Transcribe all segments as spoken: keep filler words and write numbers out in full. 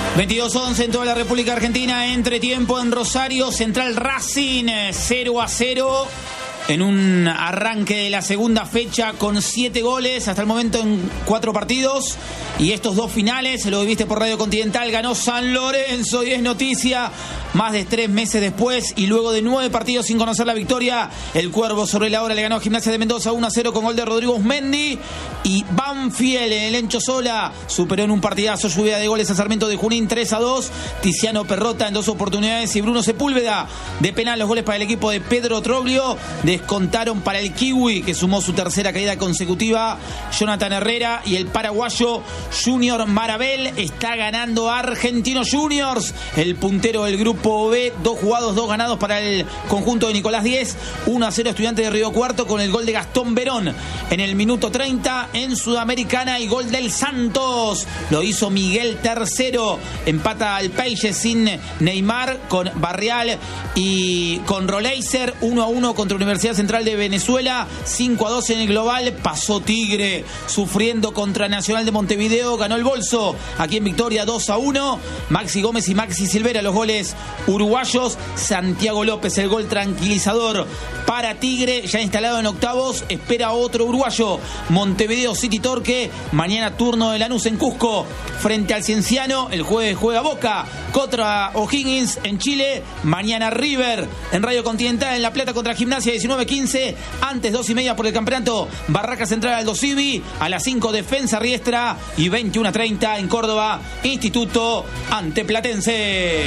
veintidós once en toda la República Argentina. Entretiempo en Rosario. Central Racing cero a cero. En un arranque de la segunda fecha con siete goles hasta el momento en cuatro partidos. Y estos dos finales, lo viviste por Radio Continental, ganó San Lorenzo y es noticia. Más de tres meses después y luego de nueve partidos sin conocer la victoria, el Cuervo sobre la hora le ganó a Gimnasia de Mendoza uno a cero con gol de Rodrigo Osmendi. Y Banfield en el Encho Sola superó en un partidazo lluvia de goles a Sarmiento de Junín tres a dos. Tiziano Perrota en dos oportunidades y Bruno Sepúlveda de penal. Los goles para el equipo de Pedro Troglio. Descontaron para el Kiwi, que sumó su tercera caída consecutiva, Jonathan Herrera, y el paraguayo Junior Marabel. Está ganando Argentinos Juniors, el puntero del grupo B. Dos jugados, dos ganados para el conjunto de Nicolás Díez. uno a cero Estudiantes de Río Cuarto con el gol de Gastón Verón en el minuto treinta en Sudamericana, y gol del Santos lo hizo Miguel Tercero. Empata al Peixe sin Neymar con Barrial y con Roleiser. uno a uno contra Universidad Central de Venezuela. cinco a dos en el global. Pasó Tigre sufriendo contra Nacional de Montevideo. Ganó el Bolso aquí en Victoria dos a uno. Maxi Gómez y Maxi Silvera los goles uruguayos. Santiago López el gol tranquilizador para Tigre, ya instalado en octavos. Espera otro uruguayo, Montevideo City Torque. Mañana turno de Lanús en Cusco frente al Cienciano. El jueves juega Boca contra O'Higgins en Chile. Mañana River en Radio Continental en La Plata contra Gimnasia diecinueve quince. Antes dos y media por el campeonato Barraca Central Aldo Civi. A las cinco Defensa Riestra y veintiuno treinta en Córdoba Instituto ante Platense.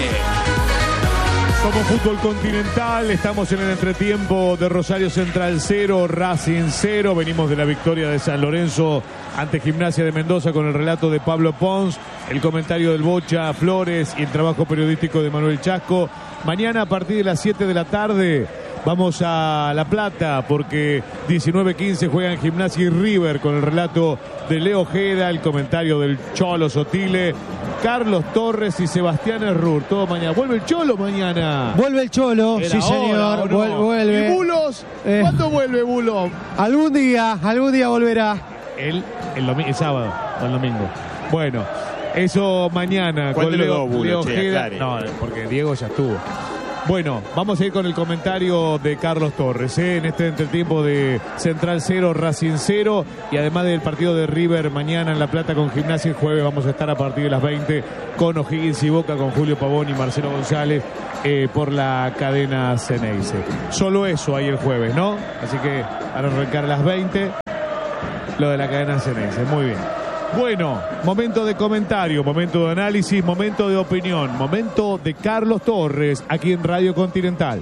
Somos Fútbol Continental, estamos en el entretiempo de Rosario Central cero, Racing cero. Venimos de la victoria de San Lorenzo ante Gimnasia de Mendoza con el relato de Pablo Pons, el comentario del Bocha Flores y el trabajo periodístico de Manuel Chasco. Mañana a partir de las siete de la tarde vamos a La Plata porque diecinueve quince juegan Gimnasia y River con el relato de Leo Ojeda, el comentario del Cholo Sotile, Carlos Torres y Sebastián Errur. Todo mañana. ¿Vuelve el Cholo mañana? Vuelve el Cholo, Era sí señor, hora, no? vuelve, vuelve. ¿Y Bulos? Eh, ¿Cuándo vuelve Bulos? Algún día, algún día volverá. El, el, domi- el sábado o el domingo. Bueno, eso mañana con Leo, Bulo, Leo che, Ojeda. aclare. No, porque Diego ya estuvo. Bueno, vamos a ir con el comentario de Carlos Torres, ¿eh? En este entretiempo de Central cero, Racing cero, y además del partido de River mañana en La Plata con Gimnasia. El jueves vamos a estar a partir de las veinte con O'Higgins y Boca, con Julio Pavón y Marcelo González eh, por la cadena Ceneice. Solo eso hay el jueves, ¿no? Así que para arrancar a las veinte, lo de la cadena Ceneice. Muy bien. Bueno, momento de comentario, momento de análisis, momento de opinión, momento de Carlos Torres aquí en Radio Continental.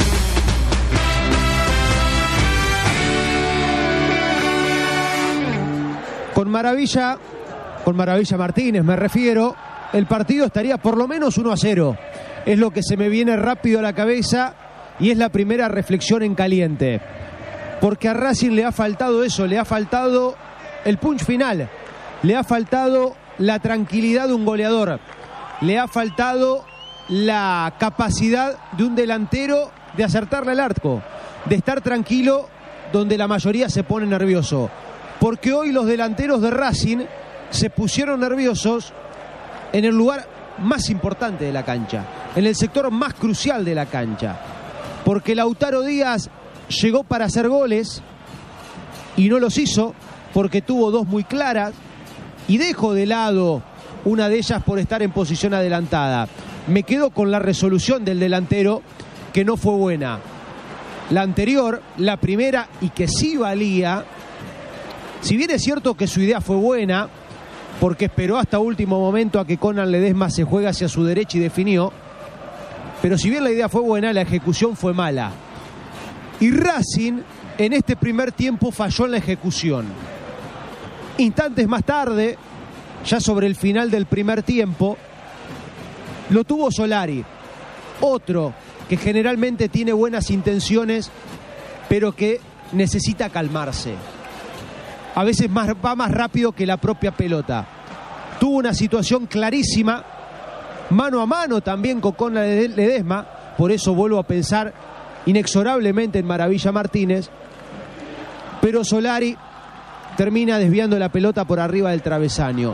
Con Maravilla, con Maravilla Martínez me refiero, el partido estaría por lo menos uno a cero. Es lo que se me viene rápido a la cabeza y es la primera reflexión en caliente. Porque a Racing le ha faltado eso, le ha faltado el punch final. Le ha faltado la tranquilidad de un goleador. Le ha faltado la capacidad de un delantero de acertarle al arco, de estar tranquilo donde la mayoría se pone nervioso. Porque hoy los delanteros de Racing se pusieron nerviosos en el lugar más importante de la cancha, en el sector más crucial de la cancha. Porque Lautaro Díaz llegó para hacer goles y no los hizo porque tuvo dos muy claras. Y dejo de lado una de ellas por estar en posición adelantada. Me quedo con la resolución del delantero, que no fue buena. La anterior, la primera, y que sí valía, si bien es cierto que su idea fue buena, porque esperó hasta último momento a que Conan Ledesma se juegue hacia su derecha y definió, pero si bien la idea fue buena, la ejecución fue mala. Y Racing, en este primer tiempo, falló en la ejecución. Instantes más tarde, ya sobre el final del primer tiempo, lo tuvo Solari, otro que generalmente tiene buenas intenciones, pero que necesita calmarse. A veces más, va más rápido que la propia pelota. Tuvo una situación clarísima, mano a mano también con Conan Ledesma, por eso vuelvo a pensar inexorablemente en Maravilla Martínez, pero Solari termina desviando la pelota por arriba del travesaño.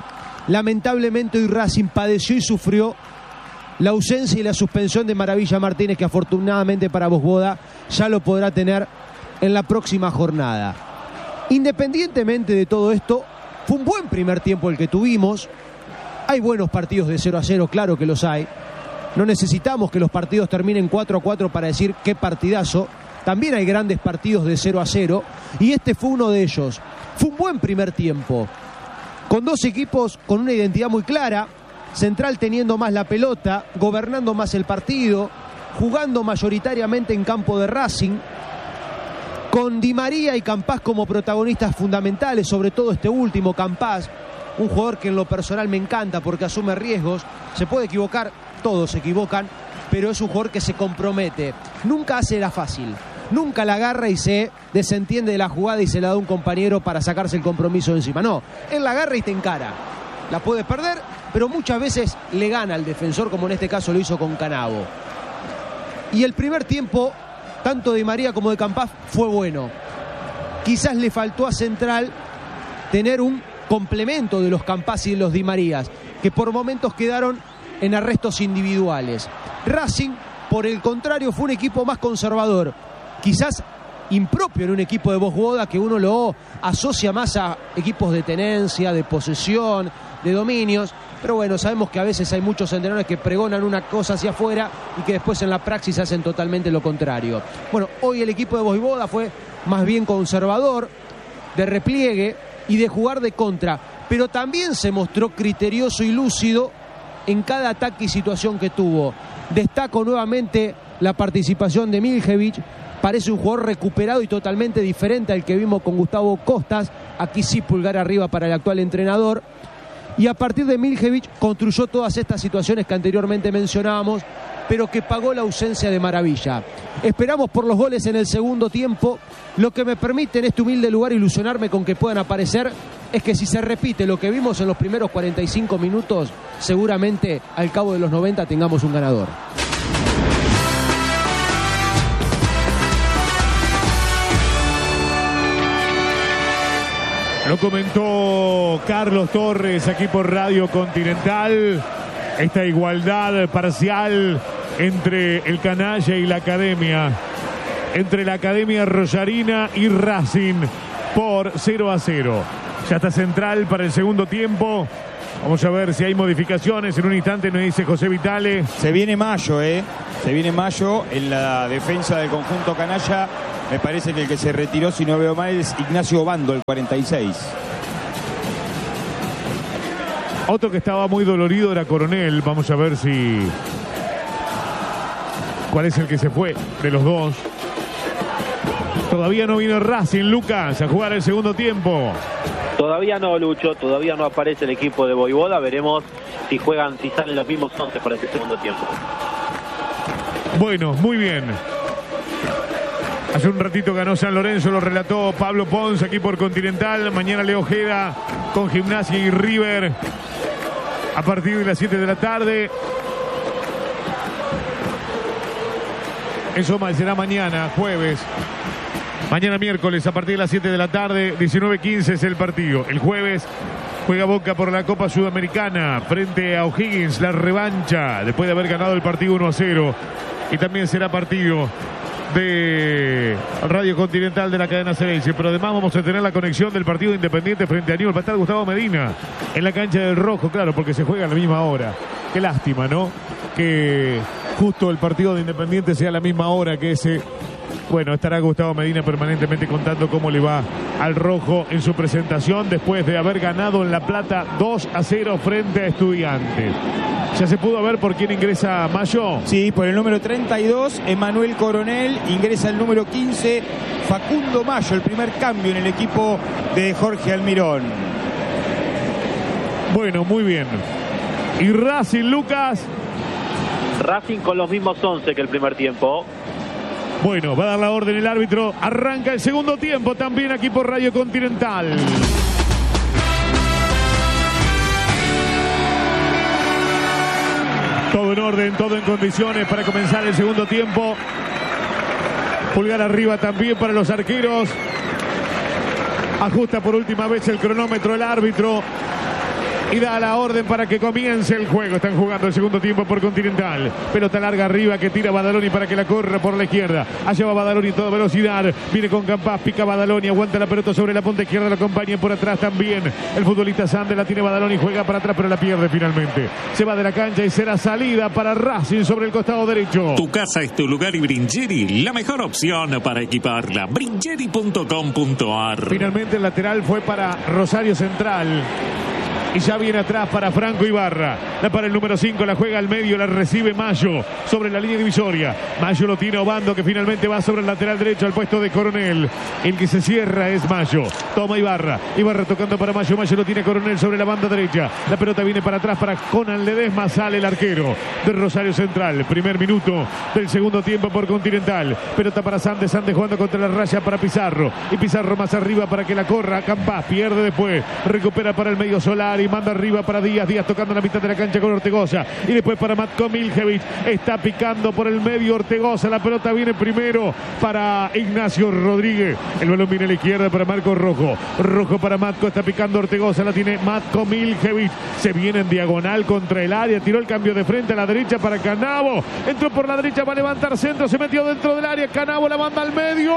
Lamentablemente hoy Racing padeció y sufrió la ausencia y la suspensión de Maravilla Martínez, que afortunadamente para Vosboda ya lo podrá tener en la próxima jornada. Independientemente de todo esto, fue un buen primer tiempo el que tuvimos. Hay buenos partidos de cero a cero, claro que los hay. No necesitamos que los partidos terminen cuatro a cuatro para decir qué partidazo. También hay grandes partidos de cero a cero y este fue uno de ellos. Fue un buen primer tiempo, con dos equipos con una identidad muy clara. Central teniendo más la pelota, gobernando más el partido, jugando mayoritariamente en campo de Racing, con Di María y Campás como protagonistas fundamentales, sobre todo este último, Campás, un jugador que en lo personal me encanta porque asume riesgos, se puede equivocar, todos se equivocan, pero es un jugador que se compromete, nunca hace la fácil, nunca la agarra y se desentiende de la jugada y se la da a un compañero para sacarse el compromiso de encima, no, él la agarra y te encara, la puede perder, pero muchas veces le gana al defensor, como en este caso lo hizo con Canavo. Y el primer tiempo, tanto de María como de Campás, fue bueno. Quizás le faltó a Central tener un complemento de los Campás y de los Di Marías, que por momentos quedaron en arrestos individuales. Racing, por el contrario, fue un equipo más conservador, quizás impropio en un equipo de Vosboda, que uno lo asocia más a equipos de tenencia, de posesión, de dominios, pero bueno, sabemos que a veces hay muchos entrenadores que pregonan una cosa hacia afuera y que después en la praxis hacen totalmente lo contrario. Bueno, hoy el equipo de Vosboda fue más bien conservador, de repliegue y de jugar de contra, pero también se mostró criterioso y lúcido en cada ataque y situación que tuvo. Destaco nuevamente la participación de Miljevic, parece un jugador recuperado y totalmente diferente al que vimos con Gustavo Costas, aquí sí pulgar arriba para el actual entrenador. Y a partir de Miljevic construyó todas estas situaciones que anteriormente mencionábamos, pero que pagó la ausencia de Maravilla. Esperamos por los goles en el segundo tiempo. Lo que me permite en este humilde lugar ilusionarme con que puedan aparecer es que si se repite lo que vimos en los primeros cuarenta y cinco minutos, seguramente al cabo de los noventa tengamos un ganador. Lo comentó Carlos Torres aquí por Radio Continental. Esta igualdad parcial entre el canalla y la academia. Entre la academia rosarina y Racing por cero a cero. Ya está Central para el segundo tiempo. Vamos a ver si hay modificaciones. En un instante nos dice José Vitale. Se viene Mayo, ¿eh? Se viene Mayo en la defensa del conjunto canalla. Me parece que el que se retiró, si no veo mal, es Ignacio Bando, el cuarenta y seis. Otro que estaba muy dolorido era Coronel. Vamos a ver si... ¿Cuál es el que se fue de los dos? Todavía no vino Racing, Lucas, a jugar el segundo tiempo. Todavía no, Lucho, todavía no aparece el equipo de Vojvoda. Veremos si juegan, si salen los mismos once para este segundo tiempo. Bueno, muy bien. Hace un ratito ganó San Lorenzo, lo relató Pablo Pons aquí por Continental. Mañana Leo Ojeda con Gimnasia y River a partir de las siete de la tarde. Eso más será mañana, jueves. Mañana miércoles a partir de las siete de la tarde, diecinueve quince es el partido. El jueves juega Boca por la Copa Sudamericana frente a O'Higgins, la revancha después de haber ganado el partido uno a cero. Y también será partido de Radio Continental de la cadena Ceneice, pero además vamos a tener la conexión del partido Independiente frente a Newell's. Va a estar Gustavo Medina en la cancha del Rojo, claro, porque se juega a la misma hora. Qué lástima, ¿no? Que justo el partido de Independiente sea a la misma hora que ese. Bueno, estará Gustavo Medina permanentemente contando cómo le va al Rojo en su presentación después de haber ganado en La Plata dos a cero frente a Estudiantes. ¿Ya se pudo ver por quién ingresa Mayo? Sí, por el número treinta y dos, Emanuel Coronel, ingresa el número quince, Facundo Mayo, el primer cambio en el equipo de Jorge Almirón. Bueno, muy bien. ¿Y Racing, Lucas? Racing con los mismos once que el primer tiempo. Bueno, va a dar la orden el árbitro. Arranca el segundo tiempo también aquí por Radio Continental. Todo en orden, todo en condiciones para comenzar el segundo tiempo. Pulgar arriba también para los arqueros. Ajusta por última vez el cronómetro el árbitro. y da la orden para que comience el juego. Están jugando el segundo tiempo por Continental. Pelota larga arriba que tira Badaloni para que la corra por la izquierda. Allá va Badaloni toda velocidad. Viene con Campás, pica Badaloni, aguanta la pelota sobre la punta izquierda, la acompaña por atrás también. El futbolista Sande la tiene Badaloni, juega para atrás pero la pierde finalmente. Se va de la cancha y será salida para Racing sobre el costado derecho. Tu casa es tu lugar y Bringeri, la mejor opción para equiparla. Bringeri punto com punto ar. Finalmente el lateral fue para Rosario Central. Y ya viene atrás para Franco Ibarra. La para el número cinco, la juega al medio, la recibe Mayo sobre la línea divisoria. Mayo lo tiene Obando, que finalmente va sobre el lateral derecho al puesto de Coronel. El que se cierra es Mayo. Toma Ibarra. Ibarra tocando para Mayo. Mayo lo tiene Coronel sobre la banda derecha. La pelota viene para atrás para Conan Ledesma. Sale el arquero de Rosario Central. Primer minuto del segundo tiempo por Continental. Pelota para Sande. Sande jugando contra la raya para Pizarro. Y Pizarro más arriba para que la corra. Campás pierde después. Recupera para el medio Solari. Manda arriba para Díaz, Díaz tocando la mitad de la cancha con Ortegoza y después para Matko Miljevic, está picando por el medio Ortegoza, la pelota viene primero para Ignacio Rodríguez, el balón viene a la izquierda para Marco Rojo, Rojo para Matko, está picando Ortegoza, la tiene Matko Miljevic, se viene en diagonal contra el área, tiró el cambio de frente a la derecha para Canavo, entró por la derecha, va a levantar centro, se metió dentro del área, Canavo la manda al medio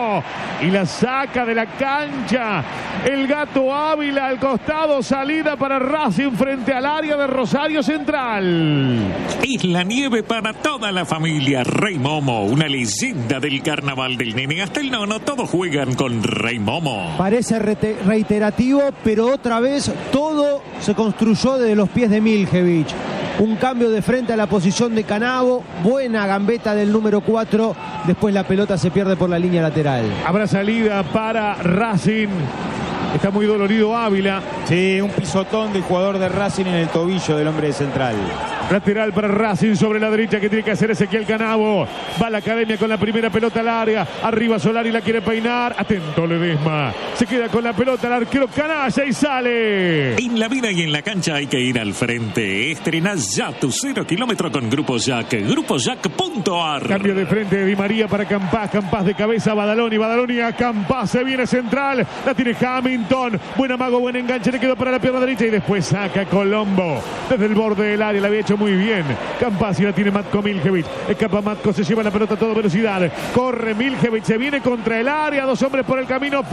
y la saca de la cancha, el Gato Ávila al costado, salida para Racing frente al área de Rosario Central. Es la nieve para toda la familia. Rey Momo, una leyenda del carnaval del nene hasta el nono, todos juegan con Rey Momo. Parece reiterativo, pero otra vez todo se construyó desde los pies de Miljevic. Un cambio de frente a la posición de Canavo, buena gambeta del número cuatro, después la pelota se pierde por la línea lateral. Habrá salida para Racing. Está muy dolorido Ávila. Sí, un pisotón del jugador de Racing en el tobillo del hombre de Central. Lateral para Racing sobre la derecha que tiene que hacer Ezequiel Canavo. Va a la academia con la primera pelota al área. Arriba Solari la quiere peinar. Atento Ledesma. Se queda con la pelota el arquero Canalla y sale. En la vida y en la cancha hay que ir al frente. Estrena ya tu cero kilómetro con Grupo Jack. Grupo Jack punto ar. Cambio de frente de Di María para Campás. Campás de cabeza Badaloni. Badaloni a Campás. Se viene Central. La tiene Hamilton. Buen amago, buen enganche. Le quedó para la pierna derecha y después saca Colombo. Desde el borde del área. La había hecho muy bien. Campás y la tiene Matko Miljevic. Escapa Matko. Se lleva la pelota a toda velocidad. Corre Miljevic. Se viene contra el área. Dos hombres por el camino.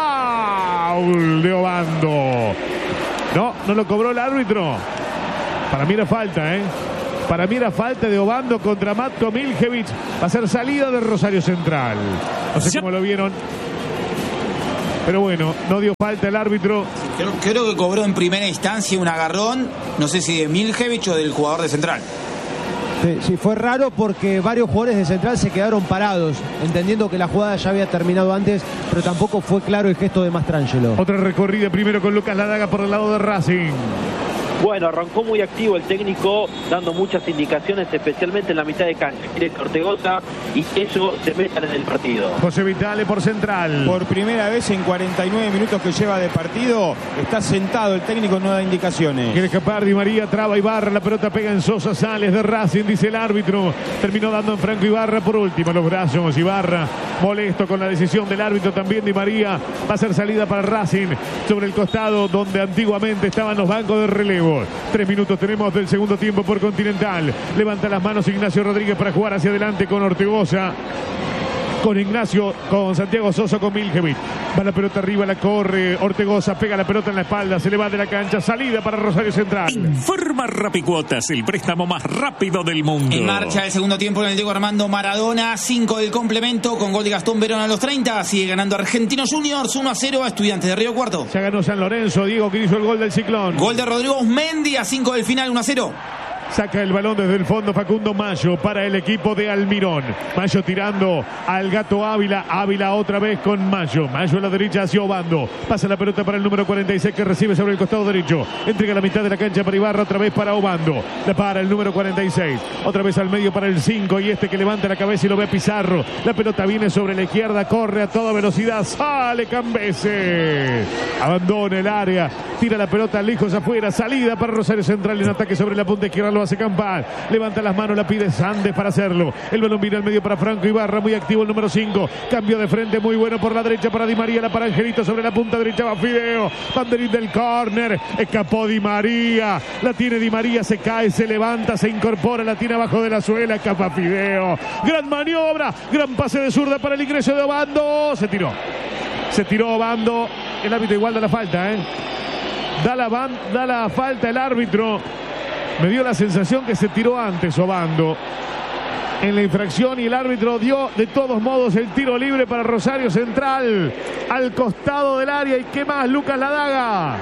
Foul de Obando. No, no lo cobró el árbitro. Para mí era falta, ¿eh? Para mí era falta de Obando contra Matko Miljevic. Va a ser salida de Rosario Central. No sé cómo lo vieron. Pero bueno, no dio falta el árbitro. Creo, creo que cobró en primera instancia un agarrón, no sé si de Miljevic o del jugador de Central. Sí, sí, fue raro porque varios jugadores de Central se quedaron parados, entendiendo que la jugada ya había terminado antes, pero tampoco fue claro el gesto de Mastrangelo. Otra recorrida primero con Lucas Ladaga por el lado de Racing. Bueno, arrancó muy activo el técnico, dando muchas indicaciones, especialmente en la mitad de cancha. Quiere que Ortegoza y eso se metan en el partido. José Vitale por Central. Por primera vez en cuarenta y nueve minutos que lleva de partido, está sentado el técnico, no da indicaciones. Quiere escapar Di María, traba Ibarra, la pelota pega en Sosa, Sales de Racing, dice el árbitro. Terminó dando en Franco Ibarra por último, los brazos. Ibarra molesto con la decisión del árbitro también. Di María va a ser salida para Racing sobre el costado donde antiguamente estaban los bancos de relevo. Tres minutos tenemos del segundo tiempo por Continental. Levanta las manos Ignacio Rodríguez para jugar hacia adelante con Ortegoza. Con Ignacio, con Santiago Sosa, con Miljevic. Va la pelota arriba, la corre Ortegoza, pega la pelota en la espalda, se le va de la cancha, salida para Rosario Central. Informa Rapicuotas, el préstamo más rápido del mundo. En marcha el segundo tiempo en el Diego Armando Maradona, cinco del complemento con gol de Gastón Verón a los treinta. Sigue ganando Argentinos Juniors uno a cero a Estudiantes de Río Cuarto. Ya ganó San Lorenzo, Diego que hizo el gol del Ciclón. Gol de Rodrigo Osmendi a cinco del final, uno a cero. Saca el balón desde el fondo Facundo Mayo para el equipo de Almirón. Mayo tirando al Gato Ávila. Ávila otra vez con Mayo. Mayo a la derecha hacia Obando. Pasa la pelota para el número cuarenta y seis que recibe sobre el costado derecho. Entrega la mitad de la cancha para Ibarra. Otra vez para Obando. La para el número cuarenta y seis. Otra vez al medio para el cinco. Y este que levanta la cabeza y lo ve a Pizarro. La pelota viene sobre la izquierda. Corre a toda velocidad. Sale Cambese. Abandona el área. Tira la pelota lejos afuera. Salida para Rosario Central en ataque sobre la punta izquierda. lo hace Campal. Levanta las manos, la pide Sandes para hacerlo. El balón viene al medio para Franco Ibarra, muy activo el número cinco. Cambio de frente muy bueno por la derecha para Di María, la para Angelito sobre la punta derecha va Fideo. Banderín del córner, escapó Di María. La tiene Di María, se cae, se levanta, se incorpora, la tiene abajo de la suela, escapa Fideo. Gran maniobra, gran pase de zurda para el ingreso de Obando. Se tiró. Se tiró Obando. El árbitro igual da la falta, ¿eh? Da la, ban, da la falta el árbitro. Me dio la sensación que se tiró antes Obando en la infracción y el árbitro dio de todos modos el tiro libre para Rosario Central al costado del área. ¿Y qué más, Lucas Ladaga?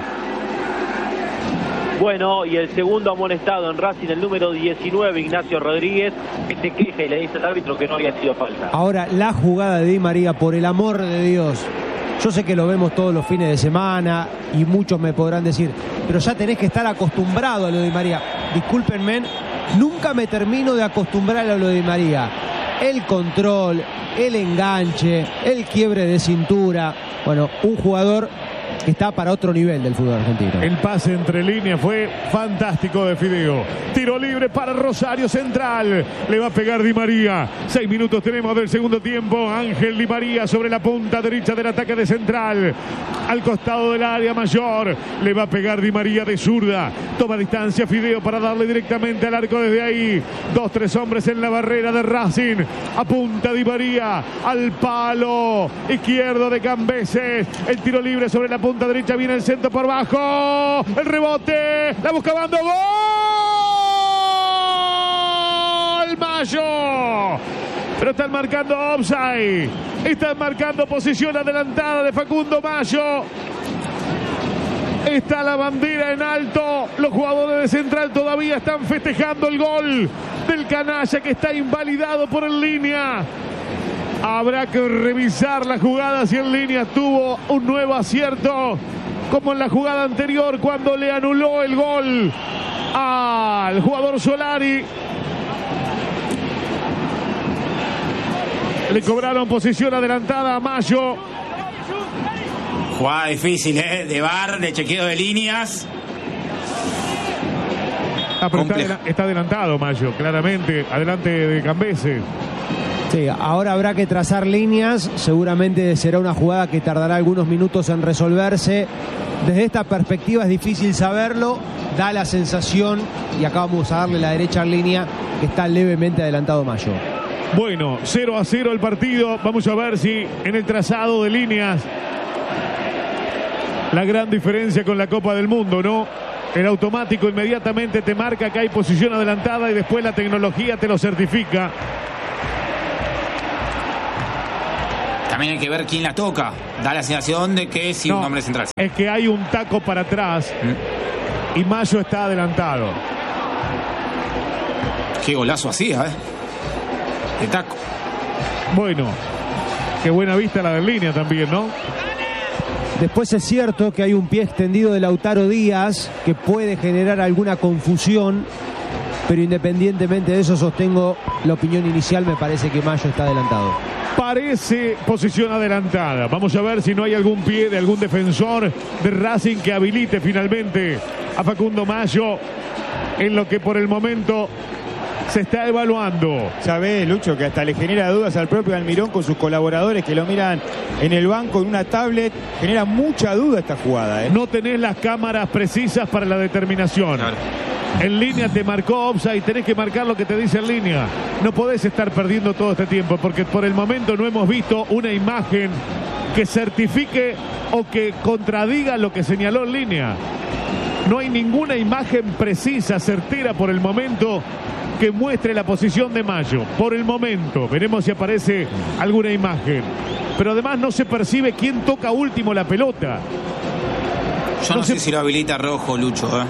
Bueno, y el segundo amonestado en Racing, el número diecinueve, Ignacio Rodríguez, que se queja y le dice al árbitro que no había sido falta. Ahora, la jugada de Di María, por el amor de Dios. Yo sé que lo vemos todos los fines de semana y muchos me podrán decir, pero ya tenés que estar acostumbrado a lo de Di María. Discúlpenme, nunca me termino de acostumbrar a lo de Di María. El control, el enganche, el quiebre de cintura. Bueno, un jugador que está para otro nivel del fútbol argentino. El pase entre líneas fue fantástico de Fideo. Tiro libre para Rosario Central. Le va a pegar Di María. Seis minutos tenemos del segundo tiempo. Ángel Di María sobre la punta derecha del ataque de Central. Al costado del área mayor. Le va a pegar Di María de zurda. Toma distancia Fideo para darle directamente al arco desde ahí. Dos, tres hombres en la barrera de Racing. Apunta Di María al palo izquierdo de Cambeses. El tiro libre sobre la punta derecha, viene el centro por bajo, el rebote, la busca Bando, ¡gol! Mayo, pero están marcando offside, están marcando posición adelantada de Facundo Mayo. Está la bandera en alto, los jugadores de Central todavía están festejando el gol del canalla que está invalidado por en línea. Habrá que revisar la jugada si en línea tuvo un nuevo acierto, como en la jugada anterior cuando le anuló el gol al jugador Solari. Le cobraron posición adelantada a Mayo. Jugada difícil, ¿eh? De V A R, de chequeo de líneas. Ah, pero está, está adelantado Mayo, claramente, adelante de Cambeses. Sí, ahora habrá que trazar líneas, seguramente será una jugada que tardará algunos minutos en resolverse. Desde esta perspectiva es difícil saberlo, da la sensación, y acá vamos a darle la derecha en línea, que está levemente adelantado Mayo. Bueno, cero a cero el partido, vamos a ver si en el trazado de líneas, la gran diferencia con la Copa del Mundo, ¿no? El automático inmediatamente te marca que hay posición adelantada y después la tecnología te lo certifica. También hay que ver quién la toca. Da la sensación de que sí, no, un hombre central. Es que hay un taco para atrás ¿Mm? y Mayo está adelantado. Qué golazo hacía, ¿eh? De taco. Bueno, qué buena vista la de línea también, ¿no? Después es cierto que hay un pie extendido de Lautaro Díaz que puede generar alguna confusión, pero independientemente de eso sostengo la opinión inicial, me parece que Mayo está adelantado. Parece posición adelantada. Vamos a ver si no hay algún pie de algún defensor de Racing que habilite finalmente a Facundo Mayo en lo que por el momento se está evaluando. Sabe, Lucho, que hasta le genera dudas al propio Almirón con sus colaboradores que lo miran en el banco en una tablet. Genera mucha duda esta jugada, ¿eh? No tenés las cámaras precisas para la determinación. Claro. En línea te marcó offside, tenés que marcar lo que te dice en línea. No podés estar perdiendo todo este tiempo porque por el momento no hemos visto una imagen que certifique o que contradiga lo que señaló en línea. No hay ninguna imagen precisa, certera por el momento que muestre la posición de Mayo. Por el momento, veremos si aparece alguna imagen. Pero además no se percibe quién toca último la pelota. Yo no, no sé se... si lo habilita Rojo, Lucho, ¿eh?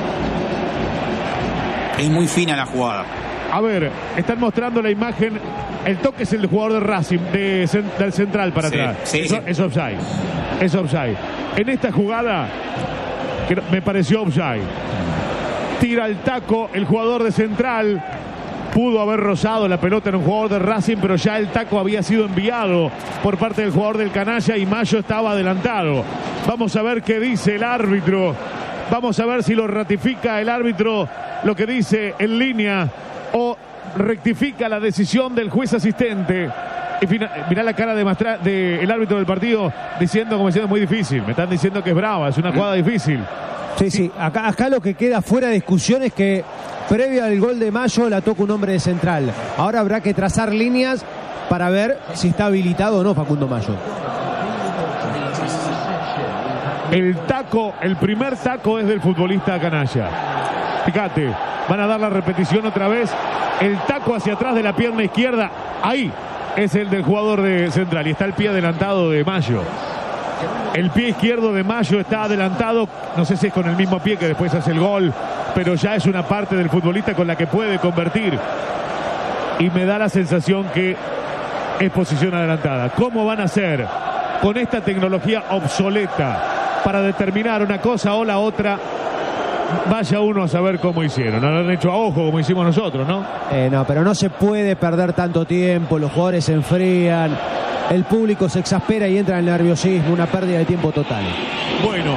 Es muy fina la jugada. A ver, están mostrando la imagen. El toque es el jugador de Racing, de, del central para sí, atrás. Sí, Eso, sí. Es offside. Es offside. En esta jugada, que me pareció offside. Tira el taco el jugador de Central. Pudo haber rozado la pelota en un jugador de Racing, pero ya el taco había sido enviado por parte del jugador del canalla y Mayo estaba adelantado. Vamos a ver qué dice el árbitro Vamos a ver si lo ratifica el árbitro, lo que dice en línea, o rectifica la decisión del juez asistente. Y mirá la cara de Mastra, de el árbitro del partido diciendo, como diciendo, es muy difícil. Me están diciendo que es brava, es una jugada difícil. Sí, sí, acá, acá lo que queda fuera de discusión es que previo al gol de Mayo la toca un hombre de central. Ahora habrá que trazar líneas para ver si está habilitado o no Facundo Mayo. El taco, el primer taco es del futbolista canalla. Fíjate, van a dar la repetición otra vez. El taco hacia atrás de la pierna izquierda, ahí es el del jugador de central. Y está el pie adelantado de Mayo. El pie izquierdo de Mayo está adelantado. No sé si es con el mismo pie que después hace el gol, pero ya es una parte del futbolista con la que puede convertir. Y me da la sensación que es posición adelantada. ¿Cómo van a hacer con esta tecnología obsoleta para determinar una cosa o la otra? Vaya uno a saber cómo hicieron. No lo han hecho a ojo como hicimos nosotros, ¿no? Eh, no, pero no se puede perder tanto tiempo. Los jugadores se enfrían, el público se exaspera y entra en el nerviosismo. Una pérdida de tiempo total. Bueno,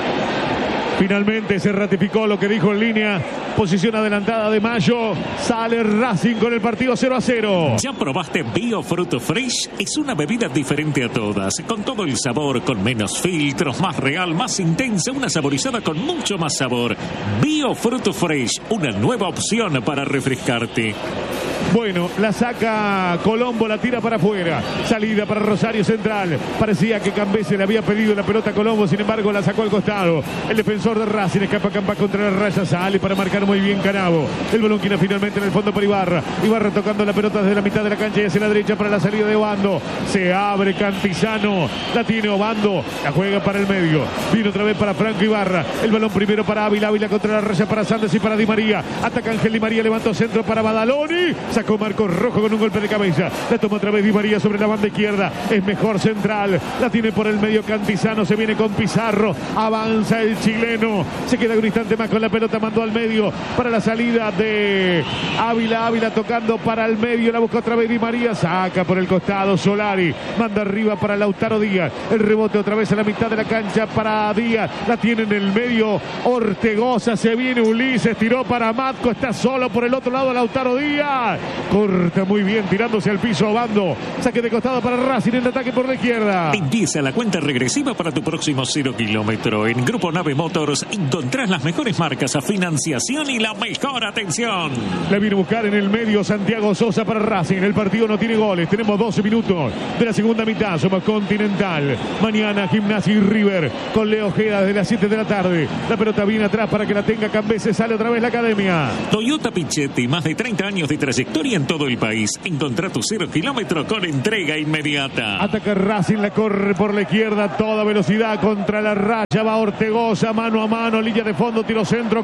finalmente se ratificó lo que dijo en línea. Posición adelantada de Mayo. Sale Racing con el partido cero a cero. ¿Ya probaste Bio Fruto Fresh? Es una bebida diferente a todas, con todo el sabor, con menos filtros, más real, más intensa, una saborizada con mucho más sabor. Bio Fruto Fresh, una nueva opción para refrescarte. Bueno, la saca Colombo, la tira para afuera. Salida para Rosario Central. Parecía que Cambese le había pedido la pelota a Colombo, sin embargo la sacó al costado. El defensor de Racing escapa Campa contra la raya, sale para marcar muy bien Canavo. El balón queda finalmente en el fondo para Ibarra. Ibarra tocando la pelota desde la mitad de la cancha y hacia la derecha para la salida de Obando. Se abre Cantizano. La tiene Obando. La juega para el medio. Viene otra vez para Franco Ibarra. El balón primero para Ávila. Ávila contra la raya para Sandes y para Di María. Ataca Ángel Di María. Levantó centro para Badaloni. Sacó Marcos Rojo con un golpe de cabeza. La toma otra vez Di María sobre la banda izquierda. Es mejor central. La tiene por el medio Cantizano. Se viene con Pizarro. Avanza el chileno. Se queda un instante más con la pelota. Mandó al medio para la salida de Ávila. Ávila tocando para el medio. La busca otra vez Di María. Saca por el costado Solari. Manda arriba para Lautaro Díaz. El rebote otra vez a la mitad de la cancha para Díaz. La tiene en el medio Ortegoza. Se viene Ulises. Tiró para Matco. Está solo por el otro lado Lautaro Díaz. Corta muy bien tirándose al piso Obando. Saque de costado para Racing en ataque por la izquierda. Empieza la cuenta regresiva para tu próximo cero kilómetro. En Grupo Nave Motors encontrás las mejores marcas a financiación y la mejor atención. La viene a buscar en el medio Santiago Sosa para Racing. El partido no tiene goles. Tenemos doce minutos de la segunda mitad. Somos Continental. Mañana Gimnasia y River con Leo Ojeda desde las siete de la tarde. La pelota viene atrás para que la tenga Cambese. Sale otra vez la academia. Toyota Pichetti, más de treinta años de trayectoria en todo el país. Encontrá tu cero kilómetro con entrega inmediata. Ataca Racing, la corre por la izquierda, toda velocidad contra la raya. Va Ortegoza, mano a mano, línea de fondo, tiro centro,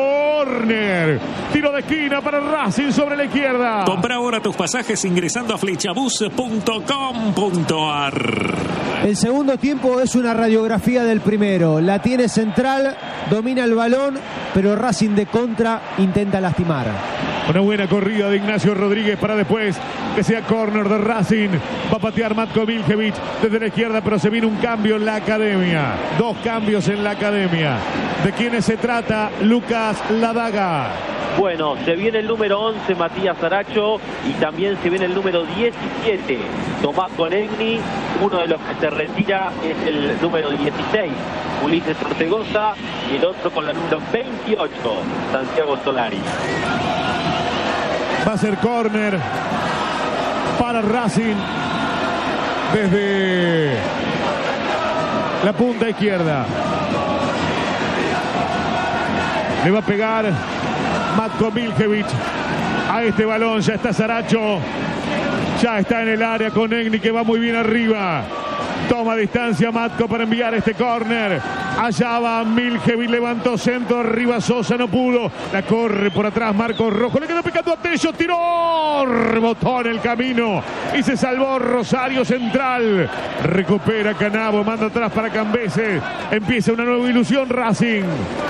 córner. Tiro de esquina para Racing sobre la izquierda. Compra ahora tus pasajes ingresando a flechabus punto com punto a r. El segundo tiempo es una radiografía del primero. La tiene central, domina el balón, pero Racing de contra intenta lastimar. Una buena corrida de Ignacio Rodríguez para después que sea córner de Racing. Va a patear Matko Miljevic desde la izquierda, pero se viene un cambio en la academia. Dos cambios en la academia. ¿De quiénes se trata? Lucas Ladaga. Bueno, se viene el número once, Matías Aracho, y también se viene el número diecisiete, Tomás Conegni. Uno de los que se retira es el número dieciséis, Ulises Ortegoza, y el otro con la número veintiocho, Santiago Solari. Va a ser córner para Racing desde la punta izquierda. Le va a pegar Matko Miljevic a este balón. Ya está Saracho. Ya está en el área con Egni, que va muy bien arriba. Toma distancia Matko para enviar este córner. Allá va Miljevic, levantó centro, arriba Sosa, no pudo. La corre por atrás Marcos Rojo, le quedó picando a Tello, tiró, rebotó en el camino y se salvó Rosario Central. Recupera Canavo, manda atrás para Cambese. Empieza una nueva ilusión Racing.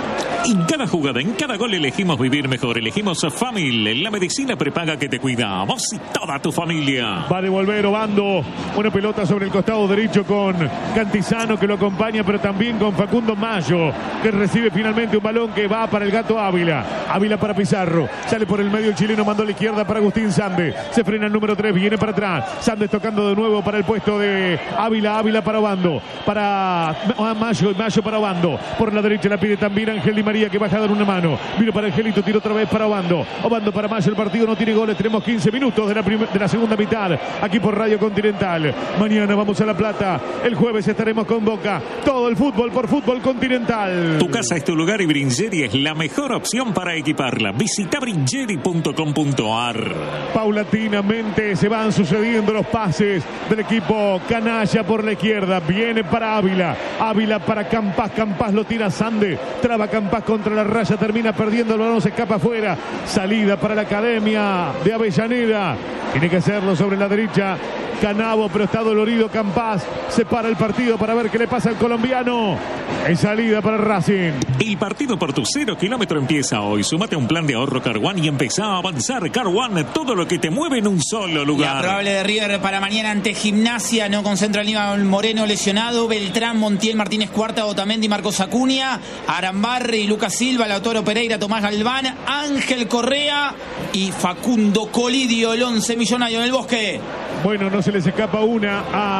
En cada jugada, en cada gol elegimos vivir mejor. Elegimos Famil, la medicina prepaga que te cuida. Vos y toda tu familia. Va a devolver Obando. Una pelota sobre el costado derecho con Cantizano que lo acompaña, pero también con Facundo Mayo, que recibe finalmente un balón que va para el Gato Ávila. Ávila para Pizarro. Sale por el medio el chileno, mandó a la izquierda para Agustín Sande. Se frena el número tres, viene para atrás. Sandes tocando de nuevo para el puesto de Ávila. Ávila para Obando. Para Mayo. Mayo para Obando. Por la derecha la pide también Ángel Di María, que baja a dar una mano. Vino para Angelito, tiro otra vez para Obando. Obando para Mayo. El partido no tiene goles. Tenemos quince minutos de la, de la segunda mitad. Aquí por Radio Continental. Mañana vamos a La Plata. El jueves estaremos con Boca. Todo el fútbol por Fútbol Continental. Tu casa es tu lugar y Bringeri es la mejor opción para equiparla. Visita bringeri punto com punto ar. Paulatinamente se van sucediendo los pases del equipo canalla por la izquierda. Viene para Ávila. Ávila para Campas. Campas lo tira Sande. Traba Campas contra la raya. Termina perdiendo el balón. Se escapa afuera. Salida para la Academia de Avellaneda. Tiene que hacerlo sobre la derecha Canavo, pero está dolorido Campas. Se para el partido para ver qué le pasa al colombiano. En salida para Racing. El partido por tu cero kilómetro empieza hoy. Súmate a un plan de ahorro Car One y empezá a avanzar. Car One, todo lo que te mueve en un solo lugar. La probable de River para mañana ante Gimnasia. No concentra el Aníbal Moreno lesionado. Beltrán, Montiel, Martínez Cuarta, Otamendi, Marcos Acuña, Arambarri, Lucas Silva, Lautaro Pereira, Tomás Galván, Ángel Correa y Facundo Colidio, el once millonario en el Bosque. Bueno, no se les escapa una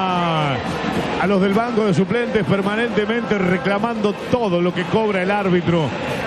a, a los del banco de suplentes, permanentemente reclamando todo lo que cobra el árbitro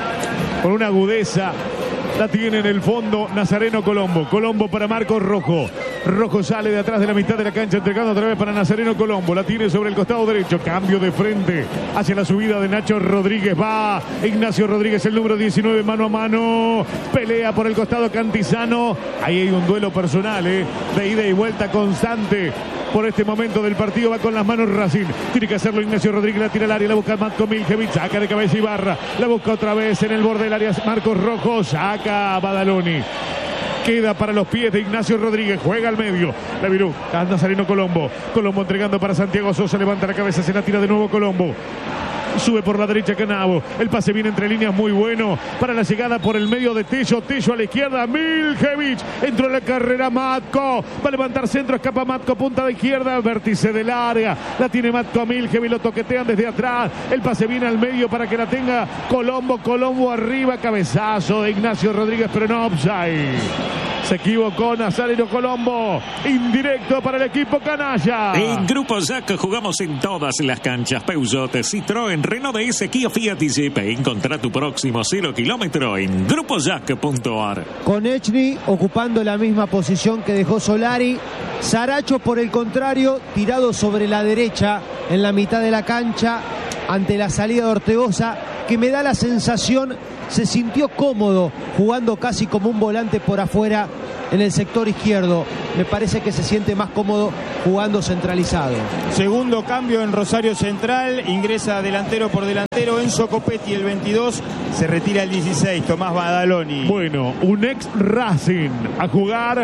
con una agudeza. La tiene en el fondo Nazareno Colombo. Colombo para Marcos Rojo. Rojo sale de atrás de la mitad de la cancha, entregando otra vez para Nazareno Colombo. La tiene sobre el costado derecho. Cambio de frente hacia la subida de Nacho Rodríguez. Va Ignacio Rodríguez, el número diecinueve, mano a mano. Pelea por el costado Cantizano. Ahí hay un duelo personal, ¿eh? De ida y vuelta constante. Por este momento del partido va con las manos Racing. Tiene que hacerlo Ignacio Rodríguez, la tira al área, la busca Matko Miljevic, saca de cabeza Ibarra, la busca otra vez en el borde del área Marcos Rojo, saca a Badaloni. Queda para los pies de Ignacio Rodríguez, juega al medio, la virú, Nazareno Colombo. Colombo entregando para Santiago Sosa, levanta la cabeza, se la tira de nuevo Colombo. Sube por la derecha Canavo. El pase viene entre líneas muy bueno para la llegada por el medio de Tello. Tello a la izquierda. Miljevic. Entró en la carrera Matko. Va a levantar centro. Escapa Matko. Punta de izquierda. Vértice del área. La tiene Matko a Miljevic. Lo toquetean desde atrás. El pase viene al medio para que la tenga Colombo. Colombo arriba. Cabezazo de Ignacio Rodríguez, pero no offside. Se equivocó Nazareno Colombo. Indirecto para el equipo canalla. En Grupo Jack jugamos en todas las canchas. Peugeot, Citroën, Renault D S, Kia, Fiat y Jeep. Encontrá tu próximo cero kilómetro en grupo jack punto ar. Con Echny ocupando la misma posición que dejó Solari. Saracho, por el contrario, tirado sobre la derecha en la mitad de la cancha ante la salida de Ortegoza, que me da la sensación se sintió cómodo jugando casi como un volante por afuera en el sector izquierdo. Me parece que se siente más cómodo jugando centralizado. Segundo cambio en Rosario Central, ingresa delantero por delantero Enzo Copetti, el veintidós, se retira el dieciséis, Tomás Badaloni. Bueno, un ex Racing a jugar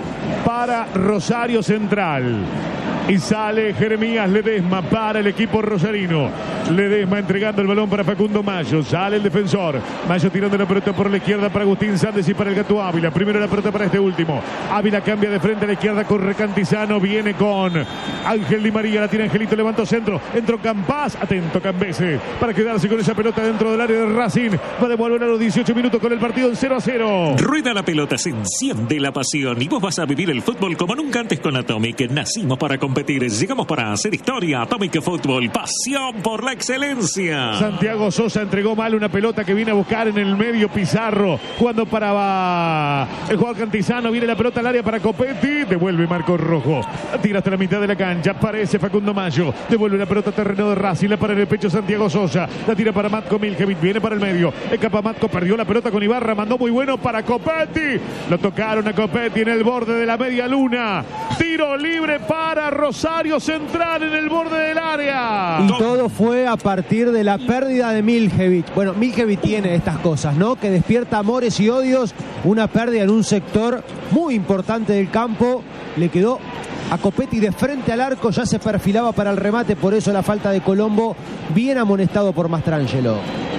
para Rosario Central. Y sale Jeremías Ledesma para el equipo rosarino. Ledesma entregando el balón para Facundo Mayo. Sale el defensor. Mayo tirando la pelota por la izquierda para Agustín Sández y para el Gato Ávila. Primero la pelota para este último. Ávila cambia de frente a la izquierda. Corre Cantizano. Viene con Ángel Di María. La tira Angelito. Levantó centro. Entró Campas. Atento Cambese para quedarse con esa pelota dentro del área de Racing. Va a devolver a los dieciocho minutos con el partido en cero a cero. Rueda la pelota. Se enciende la pasión. Y vos vas a vivir el fútbol como nunca antes con Atomic. Nacimos para competir. Llegamos para hacer historia. Atomic Fútbol, pasión por la excelencia. Santiago Sosa entregó mal una pelota que viene a buscar en el medio Pizarro. Cuando paraba el jugador Cantizano, viene la pelota al área para Copetti. Devuelve Marcos Rojo. La tira hasta la mitad de la cancha. Aparece Facundo Mayo. Devuelve la pelota a terreno de Racing. La para en el pecho Santiago Sosa. La tira para Matko Miljevic. Viene para el medio. Escapa Matko. Perdió la pelota con Ibarra. Mandó muy bueno para Copetti. Lo tocaron a Copetti en el borde de la media luna. Tiro libre para Rosario Central en el borde del área. Y todo fue a partir de la pérdida de Miljevic. Bueno, Miljevic tiene estas cosas, ¿no? Que despierta amores y odios. Una pérdida en un sector muy importante del campo. Le quedó a Copetti de frente al arco. Ya se perfilaba para el remate. Por eso la falta de Colombo. Bien amonestado por Mastrangelo.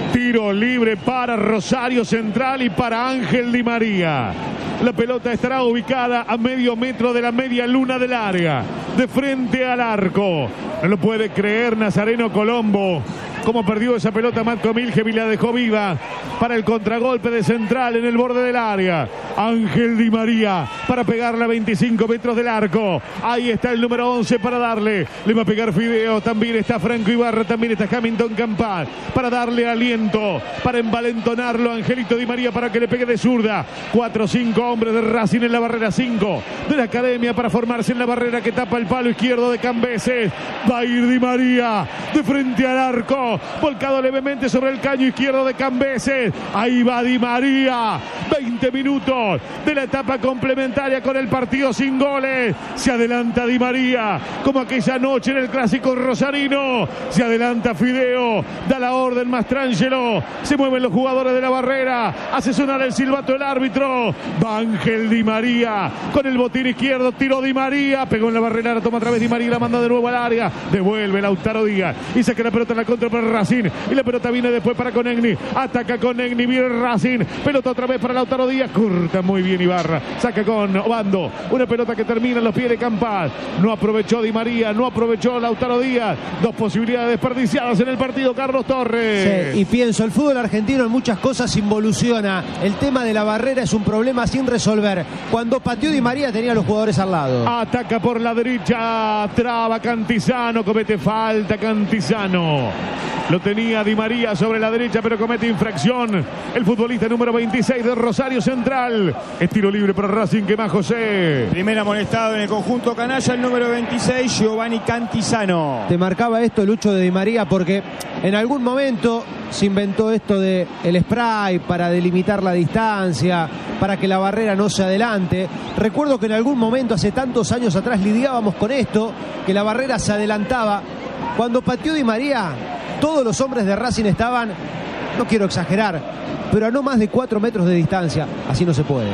Tiro libre para Rosario Central y para Ángel Di María. La pelota estará ubicada a medio metro de la media luna del área, de frente al arco. No lo puede creer Nazareno Colombo. Cómo perdió esa pelota Matko Miljevic, la dejó viva para el contragolpe de Central en el borde del área. Ángel Di María para pegarla a veinticinco metros del arco. Ahí está el número once para darle. Le va a pegar Fideo. También está Franco Ibarra. También está Hamilton Campal para darle aliento, para envalentonarlo. Angelito Di María para que le pegue de zurda. Cuatro o cinco hombres de Racing en la barrera. Cinco de la academia para formarse en la barrera que tapa el palo izquierdo de Cambeses. Va a ir Di María de frente al arco. Volcado levemente sobre el caño izquierdo de Cambeses. Ahí va Di María. veinte minutos de la etapa complementaria con el partido sin goles. Se adelanta Di María como aquella noche en el clásico rosarino. Se adelanta Fideo. Da la orden Mastrangelo. Se mueven los jugadores de la barrera. Hace sonar el silbato el árbitro. Va Ángel Di María con el botín izquierdo. Tiró Di María. Pegó en la barrera. La toma otra vez Di María. La manda de nuevo al área. Devuelve Lautaro Díaz. Y saca la pelota en la contra para Racing. Y la pelota viene después para Conegni. Ataca Conegni. Viene Racing. Pelota otra vez para Lautaro Díaz. Corta muy bien Ibarra. Saca con Obando. Una pelota que termina en los pies de Campal. No aprovechó Di María. No aprovechó Lautaro Díaz. Dos posibilidades desperdiciadas en el partido, Carlos Torres. Sí, y pienso, el fútbol argentino en muchas cosas involuciona. El tema de la barrera es un problema sin resolver. Cuando pateó Di María tenía a los jugadores al lado. Ataca por la derecha. Traba Cantizano. Comete falta Cantizano. Lo tenía Di María sobre la derecha, pero comete infracción. El futbolista número veintiséis de Rosario Central. Es tiro libre para Racing, que más José. Primera amonestado en el conjunto canalla, el número veintiséis, Giovanni Cantizano. Te marcaba esto, Lucho, de Di María, porque en algún momento se inventó esto de el spray para delimitar la distancia, para que la barrera no se adelante. Recuerdo que en algún momento, hace tantos años atrás, lidiábamos con esto, que la barrera se adelantaba. Cuando pateó Di María, todos los hombres de Racing estaban, no quiero exagerar, pero a no más de cuatro metros de distancia. Así no se puede.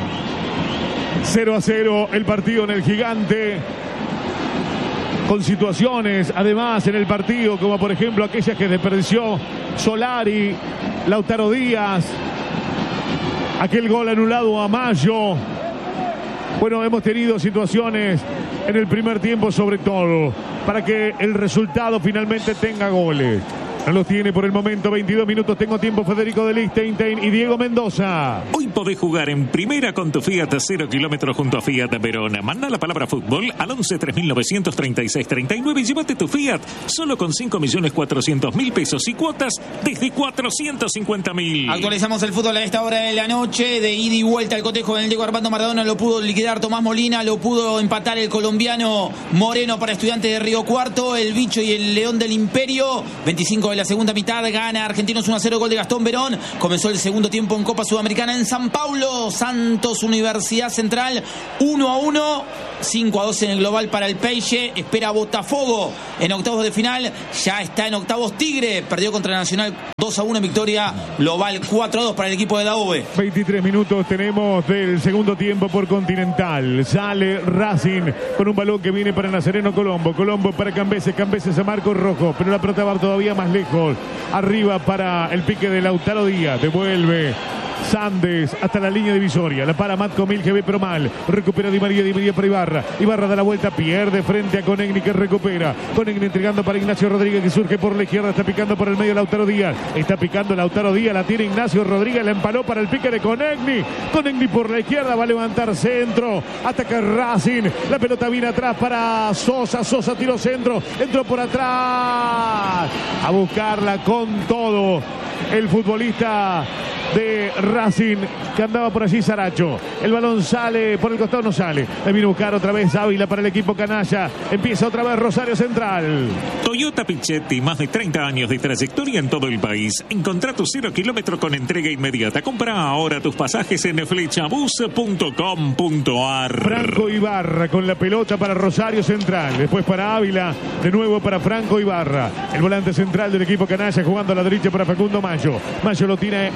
cero a cero el partido en el Gigante. Con situaciones, además, en el partido, como por ejemplo aquellas que desperdició Solari, Lautaro Díaz, aquel gol anulado a Mayo. Bueno, hemos tenido situaciones en el primer tiempo, sobre todo, para que el resultado finalmente tenga goles. No los tiene por el momento. veintidós minutos. Tengo tiempo. Federico de Liechtenstein y Diego Mendoza. Hoy podés jugar en primera con tu Fiat cero kilómetros junto a Fiat Verona. Manda la palabra fútbol al once tres mil novecientos treinta y seis treinta y nueve y llévate tu Fiat solo con cinco millones cuatrocientos mil pesos y cuotas desde cuatrocientos cincuenta mil. Actualizamos el fútbol a esta hora de la noche. De ida y vuelta el cotejo en el Diego Armando Maradona. Lo pudo liquidar Tomás Molina. Lo pudo empatar el colombiano Moreno para Estudiantes de Río Cuarto. El Bicho y el León del Imperio. veinticinco de la segunda mitad, gana Argentinos uno a cero, gol de Gastón Verón. Comenzó el segundo tiempo en Copa Sudamericana en San Paulo. Santos Universidad Central uno a uno, cinco a dos en el global para el Peixe. Espera Botafogo en octavos de final. Ya está en octavos Tigre. Perdió contra Nacional dos a uno en victoria global cuatro a dos para el equipo de Daube. veintitrés minutos tenemos del segundo tiempo por Continental. Sale Racing con un balón que viene para Nazareno Colombo. Colombo para Cambeses. Cambeses a Marcos Rojo. Pero la pelota va todavía más lejos. Arriba para el pique de Lautaro Díaz. Devuelve Sandes hasta la línea divisoria. La para Matko Miljevic, pero mal. Recupera Di María, Di María para Ibarra. Ibarra da la vuelta, pierde frente a Conegni, que recupera. Conegni entregando para Ignacio Rodríguez, que surge por la izquierda. Está picando por el medio Lautaro Díaz. Está picando Lautaro Díaz. La tiene Ignacio Rodríguez. La empaló para el pique de Conegni. Conegni por la izquierda. Va a levantar centro. Ataca Racing. La pelota viene atrás para Sosa. Sosa tiró centro. Entró por atrás. A buscarla con todo el futbolista de Racing, que andaba por allí, Saracho. El balón sale por el costado, no sale. Le viene a buscar otra vez Ávila para el equipo canalla. Empieza otra vez Rosario Central. Toyota Pichetti, más de treinta años de trayectoria en todo el país. Encontrá tu cero kilómetro con entrega inmediata. Compra ahora tus pasajes en flechabus punto com punto ar. Franco Ibarra con la pelota para Rosario Central. Después para Ávila. De nuevo para Franco Ibarra. El volante central del equipo canalla jugando a la derecha para Facundo Mayo. Mayo lo tiene a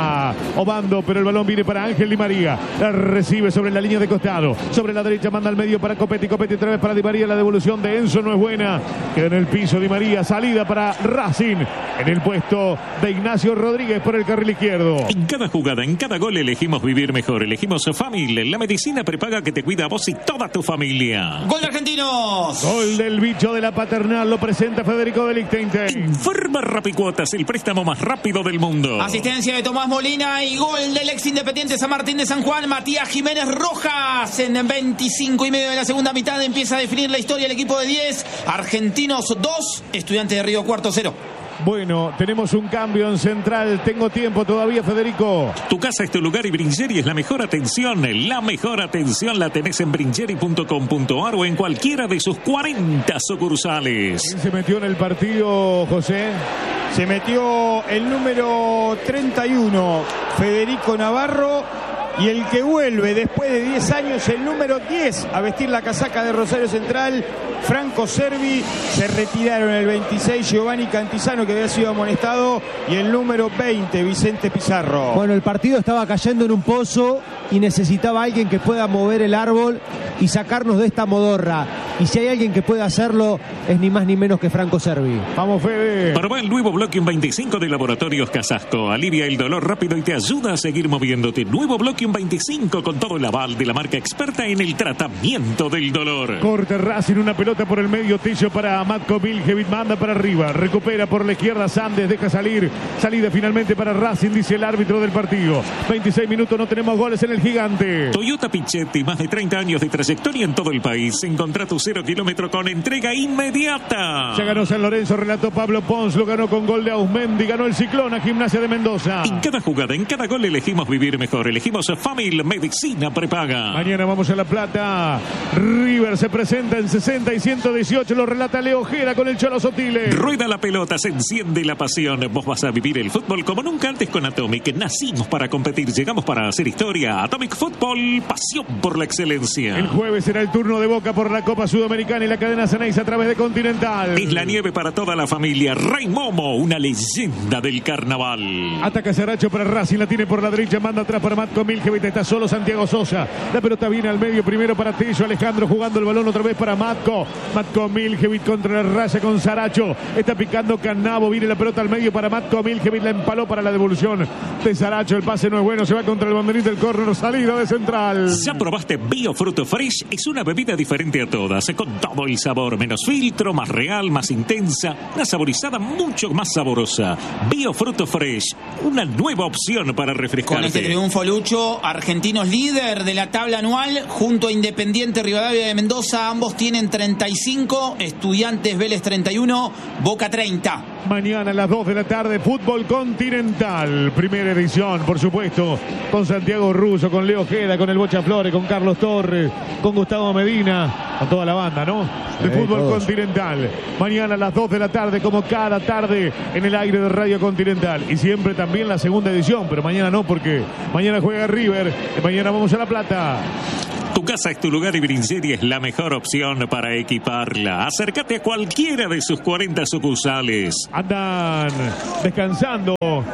para Obando, pero el balón viene para Ángel Di María. La recibe sobre la línea de costado. Sobre la derecha manda al medio para Copetti. Copetti otra vez para Di María. La devolución de Enzo no es buena. Queda en el piso Di María. Salida para Racing. En el puesto de Ignacio Rodríguez por el carril izquierdo. En cada jugada, en cada gol elegimos vivir mejor. Elegimos Famil, la medicina prepaga que te cuida a vos y toda tu familia. Gol de Argentinos. Gol del bicho de la Paternal. Lo presenta Federico de Lichtenstein. Informa Rapicuotas, el préstamo más rápido del mundo. Asistencia de Tomás Molina y gol del ex Independiente San Martín de San Juan, Matías Jiménez Rojas. En veinticinco y medio de la segunda mitad empieza a definir la historia el equipo de diez. Argentinos dos, Estudiantes de Río Cuarto cero. Bueno, tenemos un cambio en central. Tengo tiempo todavía, Federico. Tu casa es tu lugar y Bringeri es la mejor atención. La mejor atención la tenés en bringeri punto com punto ar o en cualquiera de sus cuarenta sucursales. ¿Quién se metió en el partido, José? Se metió el número treinta y uno, Federico Navarro. Y el que vuelve después de diez años, el número diez, a vestir la casaca de Rosario Central, Franco Servi. Se retiraron el veintiséis, Giovanni Cantizano, que había sido amonestado, y el número veinte, Vicente Pizarro. Bueno, el partido estaba cayendo en un pozo y necesitaba alguien que pueda mover el árbol y sacarnos de esta modorra. Y si hay alguien que pueda hacerlo, es ni más ni menos que Franco Servi. Vamos, Fede. Probá el nuevo Bloquium veinticinco de Laboratorios Casasco. Alivia el dolor rápido y te ayuda a seguir moviéndote. Nuevo Bloquium veinticinco con todo el aval de la marca experta en el tratamiento del dolor. Corte Racing, una pelota por el medio, Tillo para Matko Miljevic, manda para arriba, recupera por la izquierda Sandes, deja salir, salida finalmente para Racing, dice el árbitro del partido. veintiséis minutos, no tenemos goles en el gigante. Toyota Pichetti, más de treinta años de trayectoria en todo el país. Encontrá tu cero kilómetro con entrega inmediata. Ya ganó San Lorenzo, relató Pablo Pons, lo ganó con gol de Ausmendi, ganó el Ciclón a Gimnasia de Mendoza. En cada jugada, en cada gol elegimos vivir mejor, elegimos Famil, medicina prepaga. Mañana vamos a La Plata. River se presenta en sesenta y ciento dieciocho, lo relata Leo Ojeda con el Cholo Sotile. Rueda la pelota, se enciende la pasión. Vos vas a vivir el fútbol como nunca antes con Atomic. Nacimos para competir, llegamos para hacer historia. Atomic Fútbol, pasión por la excelencia. El jueves será el turno de Boca por la Copa Sudamericana y la cadena Ceneice a través de Continental. Es la nieve para toda la familia. Rey Momo, una leyenda del carnaval. Ataca Saracho para Racing, la tiene por la derecha, manda atrás para Matko Miljevic, está solo Santiago Sosa. La pelota viene al medio, primero para Tello, Alejandro jugando el balón otra vez para Matko. Matko Miljevic contra la raya con Saracho. Está picando Cannavo, viene la pelota al medio para Matko Miljevic, la empaló para la devolución de Saracho. El pase no es bueno, se va contra el banderín del córner, salida de central. ¿Ya probaste Bio Fruto Fresh? Es una bebida diferente a todas, con todo el sabor, menos filtro, más real, más intensa, una saborizada mucho más saborosa. Bio Fruto Fresh, una nueva opción para refrescarte. Con este triunfo, Lucho, Argentinos líder de la tabla anual, junto a Independiente Rivadavia de Mendoza, ambos tienen treinta y cinco, Estudiantes Vélez treinta y uno, Boca treinta. Mañana a las dos de la tarde, Fútbol Continental, primera edición, por supuesto, con Santiago Russo, con Leo Ojeda, con el Bocha Flores, con Carlos Torres, con Gustavo Medina, con toda la banda, ¿no? De Sí, Fútbol todos. Continental. Mañana a las dos de la tarde, como cada tarde, en el aire de Radio Continental. Y siempre también la segunda edición, pero mañana no, porque mañana juega River y mañana vamos a La Plata. Tu casa es tu lugar y Bringeri es la mejor opción para equiparla. Acércate a cualquiera de sus cuarenta sucursales. Andan descansando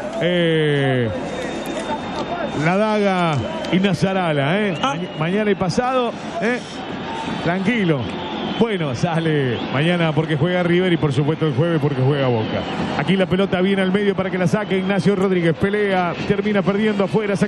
eh, La Daga y Nazarala, ¿eh? Ah. Ma- mañana y pasado, ¿eh? Tranquilo. Bueno, sale mañana porque juega River y por supuesto el jueves porque juega Boca. Aquí la pelota viene al medio para que la saque Ignacio Rodríguez. Pelea, termina perdiendo afuera.